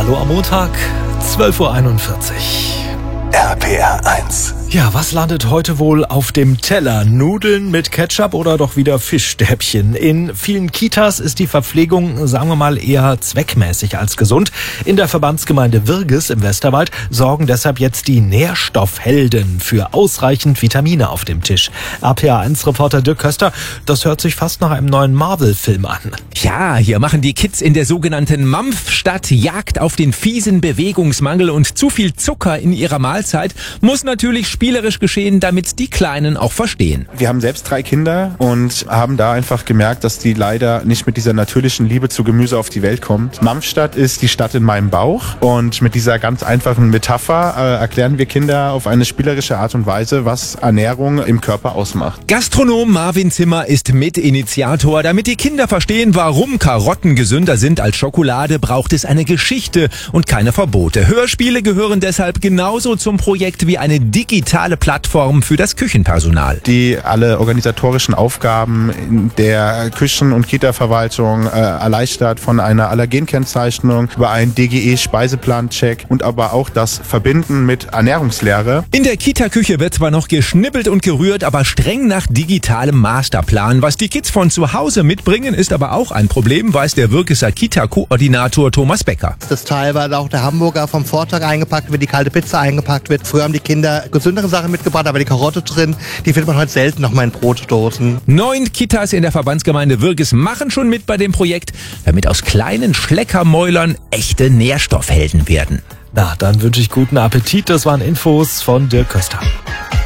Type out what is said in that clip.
Hallo am Montag, 12:41 Uhr. RPR 1. Ja, was landet heute wohl auf dem Teller? Nudeln mit Ketchup oder doch wieder Fischstäbchen? In vielen Kitas ist die Verpflegung, sagen wir mal, eher zweckmäßig als gesund. In der Verbandsgemeinde Wirges im Westerwald sorgen deshalb jetzt die Nährstoffhelden für ausreichend Vitamine auf dem Tisch. RPR1-Reporter Dirk Köster, das hört sich fast nach einem neuen Marvel-Film an. Ja, hier machen die Kids in der sogenannten Mampfstadt Jagd auf den fiesen Bewegungsmangel und zu viel Zucker in ihrer Mahlzeit muss natürlich spielerisch geschehen, damit die Kleinen auch verstehen. Wir haben selbst 3 Kinder und haben da einfach gemerkt, dass die leider nicht mit dieser natürlichen Liebe zu Gemüse auf die Welt kommen. Mampfstadt ist die Stadt in meinem Bauch und mit dieser ganz einfachen Metapher erklären wir Kinder auf eine spielerische Art und Weise, was Ernährung im Körper ausmacht. Gastronom Marvin Zimmer ist Mitinitiator. Damit die Kinder verstehen, warum Karotten gesünder sind als Schokolade, braucht es eine Geschichte und keine Verbote. Hörspiele gehören deshalb genauso zum Projekt wie eine digitale Plattform für das Küchenpersonal. Die alle organisatorischen Aufgaben in der Küchen- und Kita-Verwaltung erleichtert, von einer Allergenkennzeichnung über einen DGE-Speiseplan-Check und aber auch das Verbinden mit Ernährungslehre. In der Kita-Küche wird zwar noch geschnippelt und gerührt, aber streng nach digitalem Masterplan. Was die Kids von zu Hause mitbringen, ist aber auch ein Problem, weiß der Wirgeser Kita-Koordinator Thomas Becker. Dass teilweise auch der Hamburger vom Vortag eingepackt wird, die kalte Pizza eingepackt wird. Früher haben die Kinder gesündere Sachen mitgebracht, aber die Karotte drin, die findet man heute selten noch mal in Brotdosen. 9 Kitas in der Verbandsgemeinde Wirges machen schon mit bei dem Projekt, damit aus kleinen Schleckermäulern echte Nährstoffhelden werden. Na, dann wünsche ich guten Appetit. Das waren Infos von Dirk Köster.